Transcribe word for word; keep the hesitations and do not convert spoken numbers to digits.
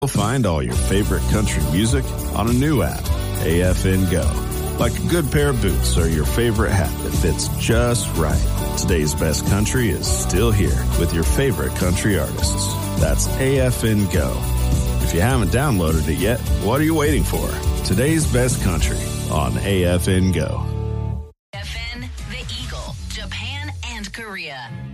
You'll find all your favorite country music on a new app, A F N Go. Like a good pair of boots or your favorite hat that fits just right. Today's best country is still here with your favorite country artists. That's A F N Go. If you haven't downloaded it yet, what are you waiting for? Today's best country on A F N Go. A F N, the Eagle, Japan, and Korea.